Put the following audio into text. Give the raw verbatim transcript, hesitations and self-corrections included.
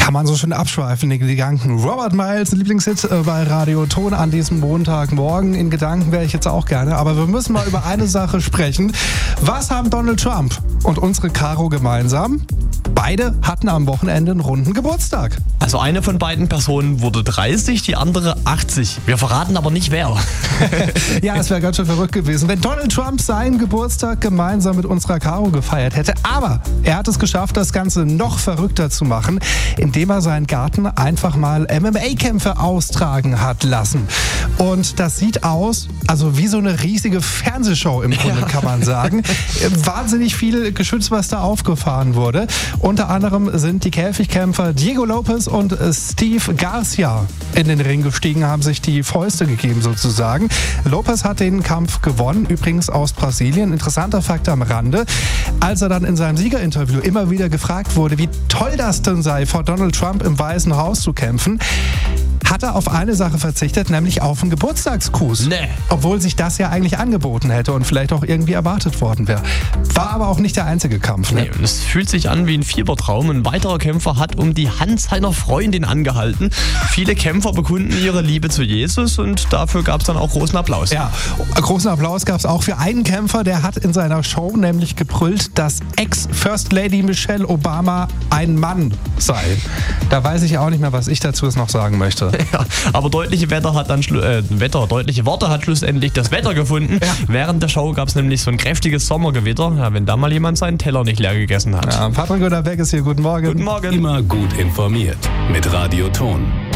Kann man so schön abschweifen, die Gedanken. Robert Miles, Lieblingshit bei Radio Ton an diesem Montagmorgen. In Gedanken wäre ich jetzt auch gerne, aber wir müssen mal über eine Sache sprechen. Was haben Donald Trump und unsere Caro gemeinsam? Beide hatten am Wochenende einen runden Geburtstag. Also eine von beiden Personen wurde dreißig, die andere achtzig. Wir verraten aber nicht wer. Ja, es wäre ganz schön verrückt gewesen, wenn Donald Trump seinen Geburtstag gemeinsam mit unserer Caro gefeiert hätte. Aber er hat es geschafft, das Ganze noch verrückter zu machen, indem er seinen Garten einfach mal M M A-Kämpfe austragen hat lassen. Und das sieht aus, also wie so eine riesige Fernsehshow im Grunde, ja. Kann man sagen. Wahnsinnig viel Geschütz, was da aufgefahren wurde. Unter anderem sind die Käfigkämpfer Diego Lopez und Steve Garcia in den Ring gestiegen, haben sich die Fäuste gegeben sozusagen. Lopez hat den Kampf gewonnen, übrigens aus Brasilien. Interessanter Fakt am Rande. Als er dann in seinem Siegerinterview immer wieder gefragt wurde, wie toll das denn sei, vor Donald Trump im Weißen Haus zu kämpfen, hat er auf eine Sache verzichtet, nämlich auf einen Geburtstagsgruß. Nee. Obwohl sich das ja eigentlich angeboten hätte und vielleicht auch irgendwie erwartet worden wäre. War aber auch nicht der einzige Kampf. Ne? Nee, es fühlt sich an wie ein Fiebertraum. Ein weiterer Kämpfer hat um die Hand seiner Freundin angehalten. Viele Kämpfer bekunden ihre Liebe zu Jesus und dafür gab es dann auch großen Applaus. Ja, großen Applaus gab es auch für einen Kämpfer, der hat in seiner Show nämlich gebrüllt, dass Ex-First Lady Michelle Obama ein Mann sei. Da weiß ich auch nicht mehr, was ich dazu jetzt noch sagen möchte. Ja, aber deutliche Wetter hat dann schlu- äh, Wetter, deutliche Worte hat schlussendlich das Wetter gefunden. Ja. Während der Show gab es nämlich so ein kräftiges Sommergewitter, ja, wenn da mal jemand seinen Teller nicht leer gegessen hat. Ja, Patrick Göder-Beck ist hier, guten Morgen. Guten Morgen. Immer gut informiert mit Radio Ton.